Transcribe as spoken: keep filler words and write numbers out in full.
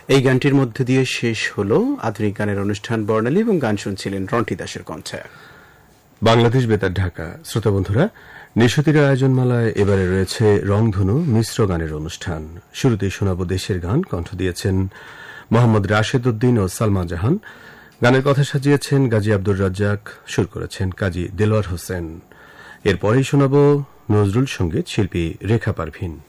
এই গানটির মধ্যে দিয়ে শেষ হল আধুনিক গানের অনুষ্ঠান বর্ণালী এবং গান শুনছিলেন রন্টি দাসের কণ্ঠে। বাংলাদেশ বেতার ঢাকা। শ্রোতা বন্ধুরা, নিশতির আয়োজনমালায় এবারে রয়েছে রংধনু মিশ্র গানের অনুষ্ঠান। শুরুতেই শোনাব দেশের গান। কণ্ঠ দিয়েছেন মোহাম্মদ রাশেদ উদ্দিন ও সালমা জাহান। গানের কথা সাজিয়েছেন গাজী আব্দুর রাজ্জাক, সুর করেছেন কাজী দেলোয়ার হোসেন। এরপরেই শোনাব নজরুল সঙ্গীত শিল্পী রেখা পারভিন।